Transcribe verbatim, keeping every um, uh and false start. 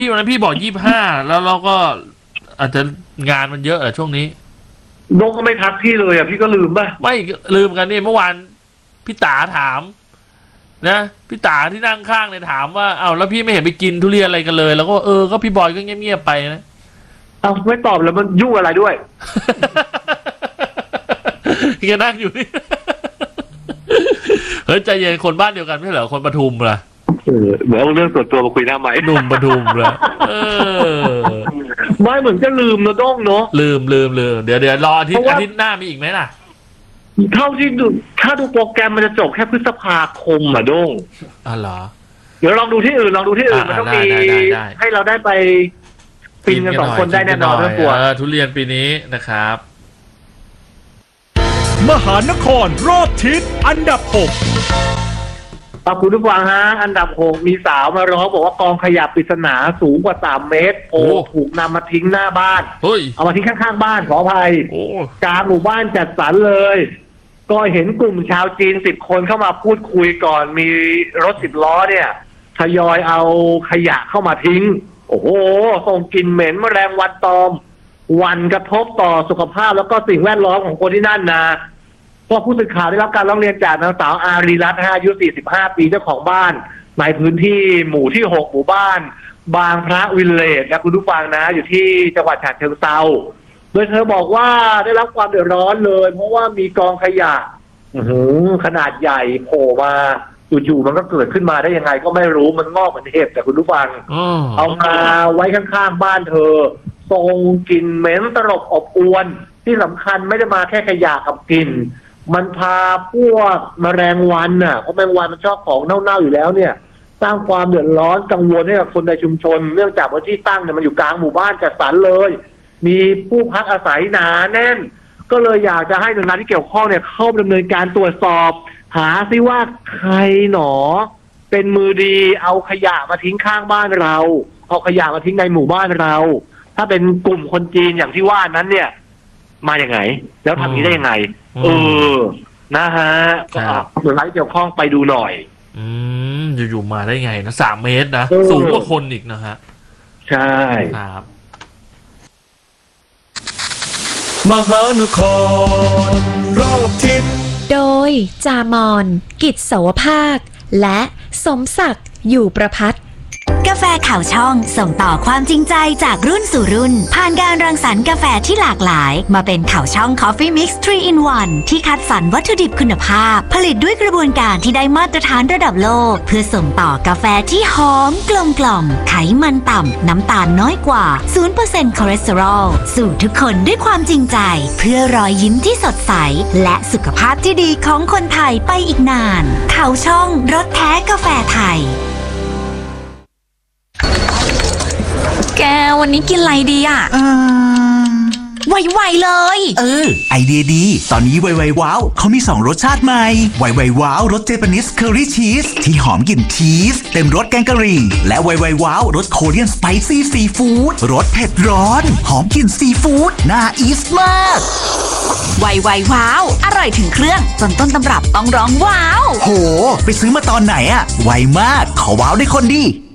พี่วันนั้นพี่บอกยี่สิบห้าแล้วเราก็อาจจะงานมันเยอะอะช่วงนี้นกก็ไม่ทักพี่เลยอ่ะพี่ก็ลืมป่ะไม่ลืมกันนี่เมื่อวานพี่ต๋าถามนะพี่ต๋าที่นั่งข้างเนี่ยถามว่าเอ้าแล้วพี่ไม่เห็นไปกินทุเรียนอะไรกันเลยแล้วก็เออก็พี่บอยก็เงียบๆไปนะเอ้าไม่ตอบแล้วมันยุ่งอะไรด้วยแกนั่งอยู่นี่เฮ้ยใจเย็นคนบ้านเดียวกันไม่เหรอคนปทุมล่ะเออเหมือนเอาเรื่องส่วนตัวมาคุยหน้าไม้หนุ่มปทุมเลยเออไม่เหมือนจะลืมนะด้งเนาะลืมลืมลืมเดี๋ยวเดี๋ยวรออาทิตย์อาทิตย์หน้ามีอีกไหมล่ะเท่าที่ดูถ้าดูโปรแกรมมันจะจบแค่พฤษภาคมอ่ะด้งอ๋อเหรอเดี๋ยวลองดูที่อื่นลองดูที่อื่นมันต้องมีให้เราได้ไปปีนกันสองคนได้แน่นอนนะตัวทุเรียนปีนี้นะครับมหานครรอบทิศอันดับหกคุณผู้ฟังฮะอันดับหกมีสาวมาร้องบอกว่ากองขยะปริศนาสูงกว่าสามเมตรโอ้ถูกนำมาทิ้งหน้าบ้านเอามาทิ้งข้างๆบ้านขออภัยกลางหมู่บ้านจัดสรรเลยก็เห็นกลุ่มชาวจีนสิบคนเข้ามาพูดคุยก่อนมีรถสิบล้อเนี่ยทยอยเอาขยะเข้ามาทิ้งโอ้โหส่งกลิ่นเหม็นแมลงวันตอมวันกระทบต่อสุขภาพแล้วก็สิ่งแวดล้อมของคนที่นั่นนะก็ผู้สื่อข่าวได้รับการร้องเรียนจากนางสาวอารีรัตน์อายุสี่สิบห้าปีเจ้าของบ้านในพื้นที่หมู่ที่หกหมู่บ้านบางพระวิลเลจนะคุณผู้ฟังนะอยู่ที่จังหวัดฉะเชิงเทราโดยเธอบอกว่าได้รับความเดือดร้อนเลยเพราะว่ามีกองขยะขนาดใหญ่โผล่มาอยู่ๆมันก็เกิดขึ้นมาได้ยังไงก็ไม่รู้มันงอกเหมือนเห็บแต่คุณผู้ฟังเอามาไว้ข้างๆบ้านเธอส่งกลิ่นเหม็นตลบอบอวนที่สำคัญไม่ได้มาแค่ขยะกับกลิ่นมันพาพวกแมลงวันน่ะเพราะแมลงวันมันชอบของเน่าๆอยู่แล้วเนี่ยสร้างความเดือดร้อนกังวลให้กับคนในชุมชนเนื่องจากว่าที่ตั้งเนี่ยมันอยู่กลางหมู่บ้านจัดสรรเลยมีผู้พักอาศัยหนาแน่นก็เลยอยากจะให้หน่วยงานที่เกี่ยวข้องเนี่ยเข้าดำเนินการตรวจสอบหาซิว่าใครหนอเป็นมือดีเอาขยะมาทิ้งข้างบ้านเราเอาขยะมาทิ้งในหมู่บ้านเราถ้าเป็นกลุ่มคนจีนอย่างที่ว่านั้นเนี่ยมาอย่างไงแล้วทำนี้ได้ยังไงเออนะฮะก็หน่วยงานที่เกี่ยวข้องไปดูหน่อยอืมอยู่ๆมาได้ไงนะสามเมตรนะสูงกว่าคนอีกนะฮะใช่ครับมหานครรอบทิศโดยจามอนกิจเสาวภาคและสมศักดิ์อยู่ประภัตกาแฟข่าวช่องส่งต่อความจริงใจจากรุ่นสู่รุ่นผ่านการรังสรรค์กาแฟที่หลากหลายมาเป็นข่าวช่อง Coffee Mix ทรี in วัน ที่คัดสรรวัตถุดิบคุณภาพผลิตด้วยกระบวนการที่ได้มาตรฐานระดับโลกเพื่อส่งต่อกาแฟที่หอมกลมกล่อมไขมันต่ำน้ำตาลน้อยกว่า ศูนย์เปอร์เซ็นต์ คอเลสเตอรอลสู่ทุกคนด้วยความจริงใจเพื่อรอยยิ้มที่สดใสและสุขภาพที่ดีของคนไทยไปอีกนานข่าวช่องรสแท้กาแฟไทยแกวันนี้กินอะไรดีอ่ะไวๆเลยเออไอเดียดีตอนนี้ไวๆว้าวเขามีสองรสชาติใหม่ไวๆว้าวรสเจแปนิสเคอรี่ชีสที่หอมกลิ่นชีสเต็มรสแกงกะหรี่และไวๆว้าวรสโคเรียนสไปซี่ซีฟู้ดรสเผ็ดร้อนหอมกลิ่นซีฟู้ดน่าอีสมากไวๆว้าวอร่อยถึงเครื่องจนต้นตำรับต้องร้องว้าวโหไปซื้อมาตอนไหนอะไวมากขอว้าวได้คนดี